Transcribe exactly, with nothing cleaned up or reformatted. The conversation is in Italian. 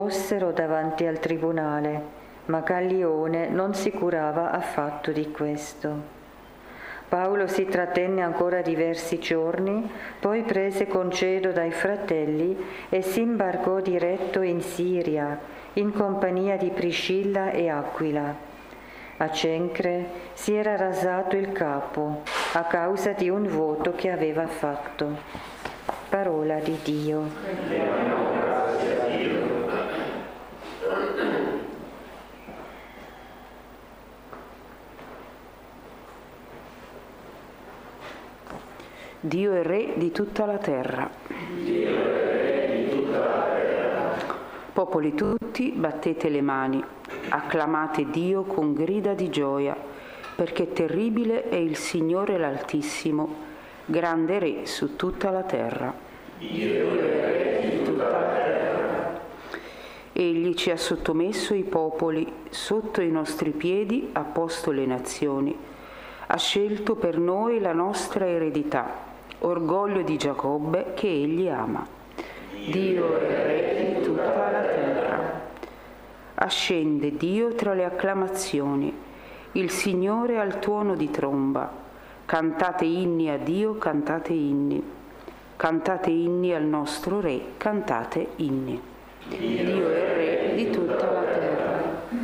Fossero davanti al tribunale, ma Gallione non si curava affatto di questo. Paolo si trattenne ancora diversi giorni, poi prese congedo dai fratelli e si imbarcò diretto in Siria, in compagnia di Priscilla e Aquila. A Cencre si era rasato il capo a causa di un voto che aveva fatto. Parola di Dio. Dio è Re di tutta la terra. Dio è Re di tutta la terra. Popoli tutti, battete le mani, acclamate Dio con grida di gioia, perché terribile è il Signore l'Altissimo, grande Re su tutta la terra. Dio è Re di tutta la terra. Egli ci ha sottomesso i popoli, sotto i nostri piedi ha posto le nazioni, ha scelto per noi la nostra eredità, orgoglio di Giacobbe che egli ama. Dio è Re di tutta la terra. Ascende Dio tra le acclamazioni, il Signore al tuono di tromba. Cantate inni a Dio, cantate inni. Cantate inni al nostro Re, cantate inni. Dio è Re di tutta la terra.